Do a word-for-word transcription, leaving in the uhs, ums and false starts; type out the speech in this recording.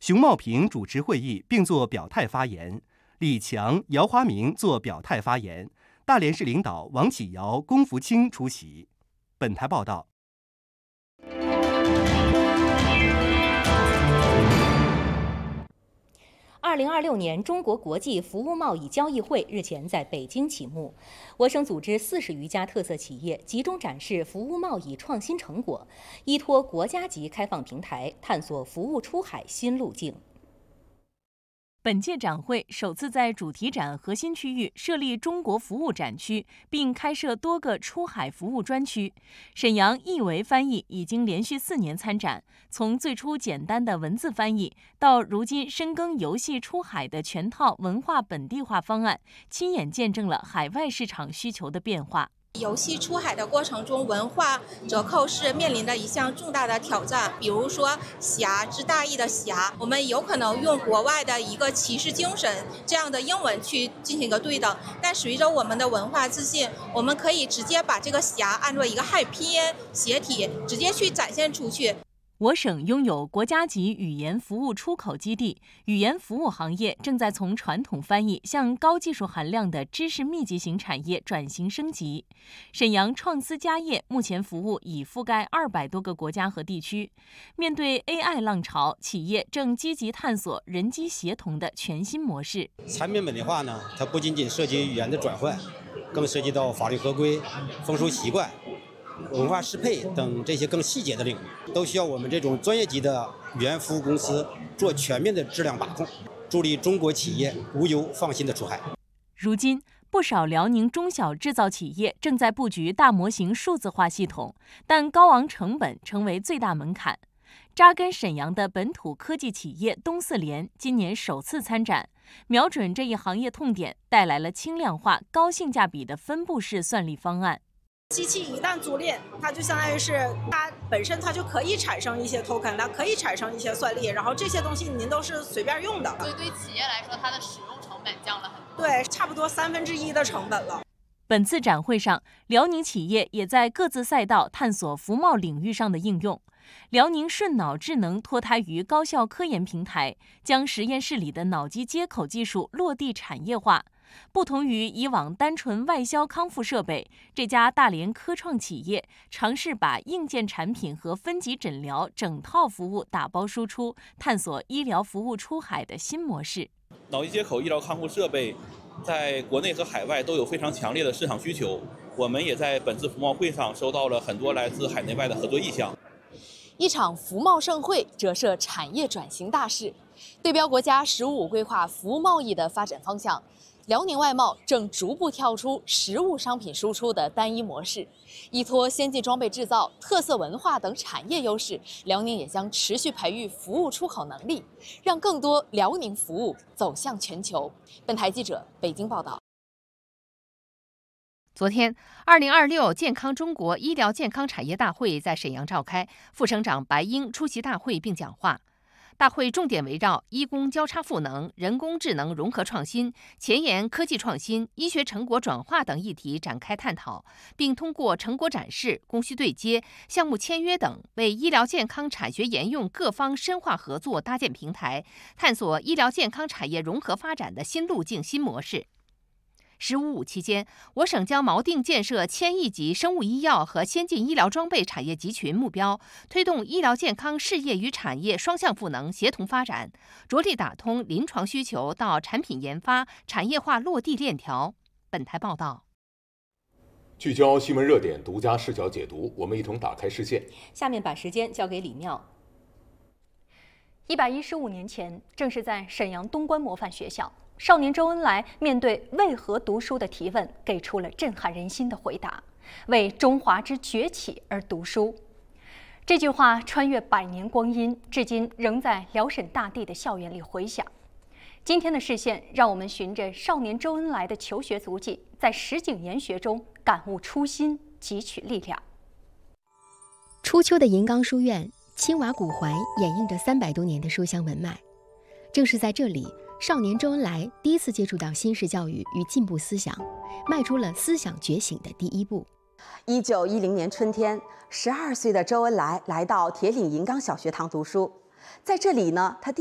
熊茂平主持会议并作表态发言，李强、姚华明作表态发言，大连市领导王启尧、龚福清出席。本台报道。 二零二六年中国国际服务贸易交易会日前在北京启幕，我省组织四十余家特色企业集中展示服务贸易创新成果，依托国家级开放平台，探索服务出海新路径。 本届展会首次在主题展核心区域设立中国服务展区，并开设多个出海服务专区。沈阳易维翻译已经连续四年参展，从最初简单的文字翻译，到如今深耕游戏出海的全套文化本地化方案，亲眼见证了海外市场需求的变化。 游戏出海的过程中，文化折扣是面临的一项重大的挑战。比如说“侠”之大义的“侠”，我们有可能用国外的一个骑士精神这样的英文去进行一个对等，但随着我们的文化自信，我们可以直接把这个“侠”按照一个汉语拼音斜体，直接去展现出去。 我省拥有国家级语言服务出口基地，语言服务行业正在从传统翻译向高技术含量的知识密集型产业转型升级。沈阳创思家业目前服务已覆盖二百多个国家和地区。面对 A I 浪潮，企业正积极探索人机协同的全新模式。 产品本地化呢，它不仅仅涉及语言的转换，更涉及到法律合规、风俗习惯、文化适配等这些更细节的领域，都需要我们这种专业级的语言服务公司做全面的质量把控，助力中国企业无忧放心的出海。 如今，不少辽宁中小制造企业正在布局大模型数字化系统，但高昂成本成为最大门槛。扎根沈阳的本土科技企业东四联今年首次参展，瞄准这一行业痛点，带来了轻量化、高性价比的分布式算力方案。 机器一旦租赁，它就相当于是它本身它就可以产生一些 token， 它可以产生一些算力，然后这些东西您都是随便用的。 所以对企业来说，它的使用成本降了很多。 对，差不多三分之一的成本了。 本次展会上，辽宁企业也在各自赛道探索服贸领域上的应用。辽宁顺脑智能脱胎于高校科研平台，将实验室里的脑机接口技术落地产业化。不同于以往单纯外销康复设备，这家大连科创企业尝试把硬件产品和分级诊疗整套服务打包输出，探索医疗服务出海的新模式。 脑机接口医疗康复设备在国内和海外都有非常强烈的市场需求，我们也在本次服贸会上收到了很多来自海内外的合作意向。 一场服贸盛会折射产业转型大势，对标国家“十五五”规划服务贸易的发展方向。辽宁外贸正逐步跳出实物商品输出的单一模式，依托先进装备制造、特色文化等产业优势，辽宁也将持续培育服务出口能力，让更多辽宁服务走向全球。本台记者北京报道。 昨天，二零二六健康中国医疗健康产业大会在沈阳召开，副省长白英出席大会并讲话。大会重点围绕医工交叉赋能、人工智能融合创新、前沿科技创新、医学成果转化等议题展开探讨，并通过成果展示、供需对接、项目签约等，为医疗健康产学研用各方深化合作搭建平台，探索医疗健康产业融合发展的新路径、新模式。十五五期间，我省将锚定建设千亿级生物医药和先进医疗装备产业集群目标，推动医疗健康事业与产业双向赋能协同发展，着力打通临床需求到产品研发、产业化落地链条。本台报道。 聚焦新闻热点，独家视角解读，我们一同打开视线。 下面把时间交给李妙。 一百一十五年前，正是在沈阳东关模范学校，少年周恩来面对为何读书的提问，给出了震撼人心的回答：为中华之崛起而读书。这句话穿越百年光阴，至今仍在辽沈大地的校园里回响。今天的视线，让我们循着少年周恩来的求学足迹，在实景研学中感悟初心，汲取力量。 初秋的银冈书院，青瓦古槐掩映着三百多年的书香文脉。正是在这里，少年周恩来第一次接触到新式教育与进步思想，迈出了思想觉醒的第一步。 一九一零年春天，十二岁的周恩来来到铁岭银冈小学堂读书，在这里呢，他第